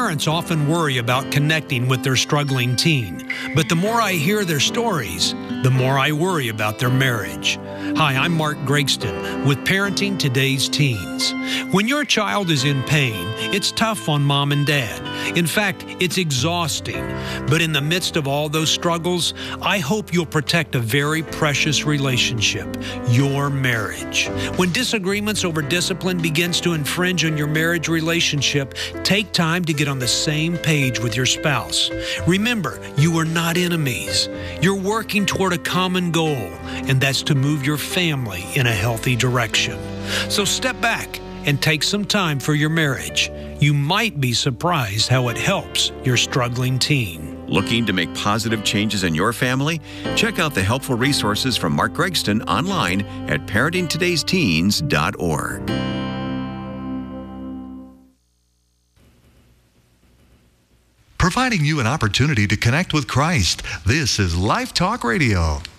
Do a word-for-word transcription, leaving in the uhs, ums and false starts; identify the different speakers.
Speaker 1: Parents often worry about connecting with their struggling teen, but the more I hear their stories, the more I worry about their marriage. Hi, I'm Mark Gregston with Parenting Today's Teens. When your child is in pain, it's tough on mom and dad. In fact, it's exhausting. But in the midst of all those struggles, I hope you'll protect a very precious relationship, your marriage. When disagreements over discipline begins to infringe on your marriage relationship, take time to get on the same page with your spouse. Remember, you are not enemies. You're working toward a common goal, and that's to move your family in a healthy direction. So step back and take some time for your marriage. You might be surprised how it helps your struggling teen.
Speaker 2: Looking to make positive changes in your family? Check out the helpful resources from Mark Gregston online at parenting todays teens dot org.
Speaker 3: Providing you an opportunity to connect with Christ. This is Life Talk Radio.